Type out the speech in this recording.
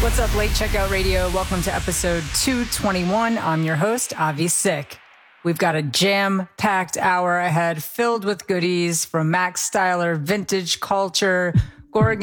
What's up, Late Checkout Radio? Welcome to episode 221. I'm your host, Avi Sick. We've got a jam-packed hour ahead filled with goodies from Max Styler, vintage culture, Gorgon